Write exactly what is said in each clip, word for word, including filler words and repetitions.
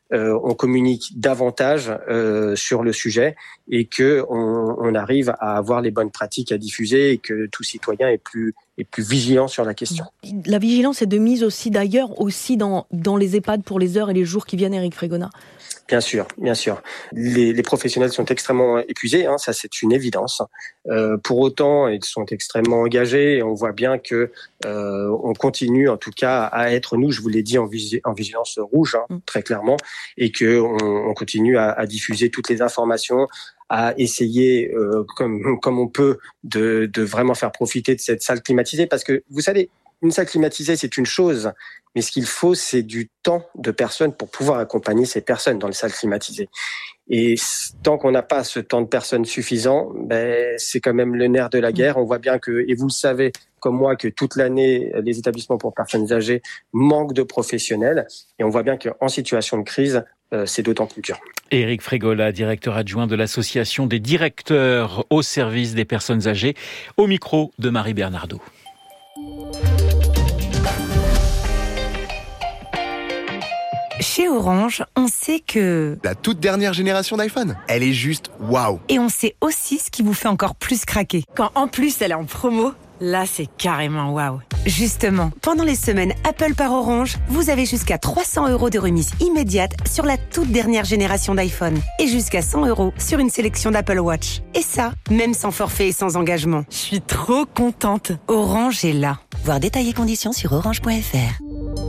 euh, on communique davantage euh, sur le sujet et que on, on arrive à avoir les bonnes pratiques à diffuser et que tout citoyen est plus est plus vigilant sur la question. La vigilance est de mise aussi d'ailleurs aussi dans dans les EHPAD pour les heures et les jours qui viennent, Éric Frégona. Bien sûr, bien sûr. Les, les professionnels sont extrêmement épuisés, hein, ça c'est une évidence. Euh, pour autant, ils sont extrêmement engagés et on voit bien que euh, on continue en tout cas à être, nous, je vous l'ai dit, en, vigi- en vigilance rouge, hein, très clairement, et que on, on continue à, à diffuser toutes les informations, à essayer, euh, comme comme on peut, de, de vraiment faire profiter de cette salle climatisée, parce que vous savez, une salle climatisée c'est une chose, mais ce qu'il faut c'est du temps de personnes pour pouvoir accompagner ces personnes dans les salles climatisées. Et tant qu'on n'a pas ce temps de personnes suffisant, ben c'est quand même le nerf de la guerre. On voit bien que, et vous le savez comme moi, que toute l'année les établissements pour personnes âgées manquent de professionnels, et on voit bien qu'en situation de crise, Euh, c'est d'autant plus dur. Éric Frégola, directeur adjoint de l'association des directeurs au service des personnes âgées, au micro de Marie Bernardo. Chez Orange, on sait que... La toute dernière génération d'iPhone, elle est juste waouh. Et on sait aussi ce qui vous fait encore plus craquer. Quand en plus elle est en promo, là c'est carrément waouh. Justement, pendant les semaines Apple par Orange, vous avez jusqu'à trois cents euros de remise immédiate sur la toute dernière génération d'iPhone. Et jusqu'à cent euros sur une sélection d'Apple Watch. Et ça, même sans forfait et sans engagement. Je suis trop contente. Orange est là. Voir détails et conditions sur orange point f r.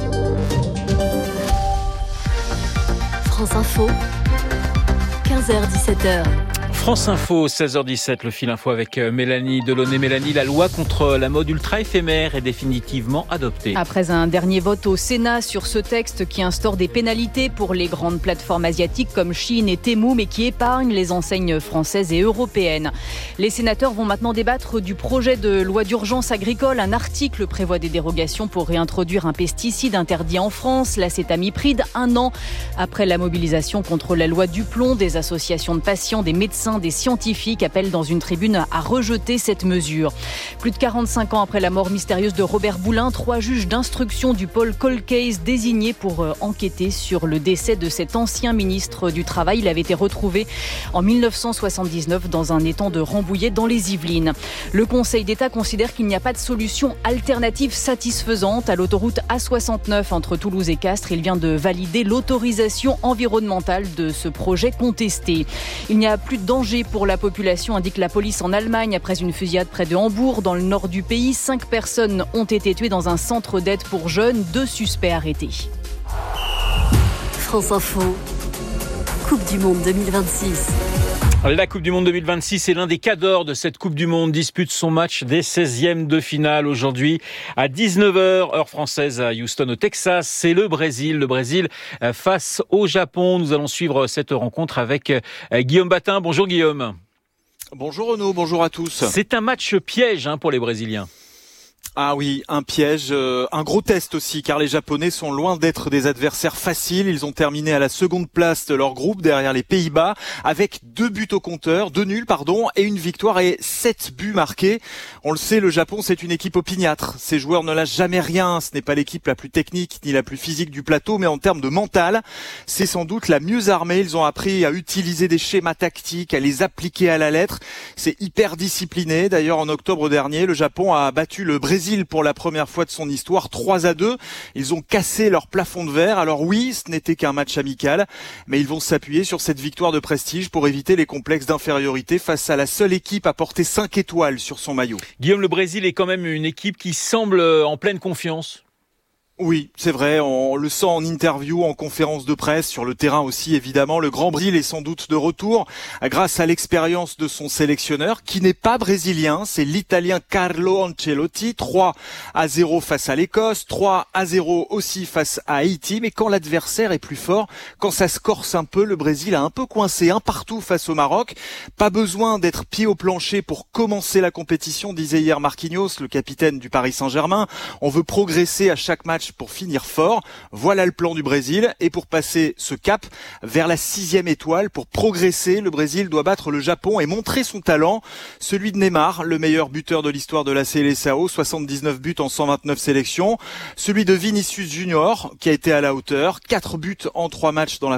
France Info, quinze heures dix-sept heures. France Info, seize heures dix-sept, le fil info avec Mélanie Delaunay. Mélanie, la loi contre la mode ultra éphémère est définitivement adoptée. Après un dernier vote au Sénat sur ce texte qui instaure des pénalités pour les grandes plateformes asiatiques comme Shein et Temu, mais qui épargne les enseignes françaises et européennes. Les sénateurs vont maintenant débattre du projet de loi d'urgence agricole. Un article prévoit des dérogations pour réintroduire un pesticide interdit en France, l'acétamipride, un an après la mobilisation contre la loi Duplon. Des associations de patients, des médecins, des scientifiques appellent dans une tribune à rejeter cette mesure. Plus de quarante-cinq ans après la mort mystérieuse de Robert Boulin, trois juges d'instruction du pôle Cold Case désignés pour enquêter sur le décès de cet ancien ministre du Travail. Il avait été retrouvé en dix-neuf cent soixante-dix-neuf dans un étang de Rambouillet dans les Yvelines. Le Conseil d'État considère qu'il n'y a pas de solution alternative satisfaisante à l'autoroute A soixante-neuf entre Toulouse et Castres. Il vient de valider l'autorisation environnementale de ce projet contesté. Il n'y a plus de danger pour la population, indique la police en Allemagne. Après une fusillade près de Hambourg, dans le nord du pays, cinq personnes ont été tuées dans un centre d'aide pour jeunes, deux suspects arrêtés. France Info, Coupe du Monde deux mille vingt-six. La Coupe du Monde deux mille vingt-six est l'un des cadors de cette Coupe du Monde. Dispute son match des seizièmes de finale aujourd'hui à dix-neuf heures, heure française à Houston au Texas. C'est le Brésil. Le Brésil face au Japon. Nous allons suivre cette rencontre avec Guillaume Batin. Bonjour Guillaume. Bonjour Renaud, bonjour à tous. C'est un match piège hein, pour les Brésiliens. Ah oui, un piège, euh, un gros test aussi, car les Japonais sont loin d'être des adversaires faciles. Ils ont terminé à la seconde place de leur groupe, derrière les Pays-Bas, avec deux buts au compteur, deux nuls, pardon, et une victoire et sept buts marqués. On le sait, le Japon, c'est une équipe opiniâtre. Ses joueurs ne lâchent jamais rien. Ce n'est pas l'équipe la plus technique ni la plus physique du plateau, mais en termes de mental, c'est sans doute la mieux armée. Ils ont appris à utiliser des schémas tactiques, à les appliquer à la lettre. C'est hyper discipliné. D'ailleurs, en octobre dernier, le Japon a battu le Brésil pour la première fois de son histoire, trois à deux. Ils ont cassé leur plafond de verre. Alors oui, ce n'était qu'un match amical, mais ils vont s'appuyer sur cette victoire de prestige pour éviter les complexes d'infériorité face à la seule équipe à porter cinq étoiles sur son maillot. Guillaume, le Brésil est quand même une équipe qui semble en pleine confiance. Oui, c'est vrai, on le sent en interview, en conférence de presse, sur le terrain aussi évidemment. Le Grand Brésil est sans doute de retour grâce à l'expérience de son sélectionneur qui n'est pas brésilien, c'est l'Italien Carlo Ancelotti. trois à zéro face à l'Écosse, trois à zéro aussi face à Haïti. Mais quand l'adversaire est plus fort, quand ça se corse un peu, le Brésil a un peu coincé un partout face au Maroc. Pas besoin d'être pied au plancher pour commencer la compétition, disait hier Marquinhos, le capitaine du Paris Saint-Germain. On veut progresser à chaque match pour finir fort. Voilà le plan du Brésil. Et pour passer ce cap vers la sixième étoile, pour progresser, le Brésil doit battre le Japon et montrer son talent. Celui de Neymar, le meilleur buteur de l'histoire de la Seleção, soixante-dix-neuf buts en cent vingt-neuf sélections. Celui de Vinicius Junior, qui a été à la hauteur, quatre buts en trois matchs dans la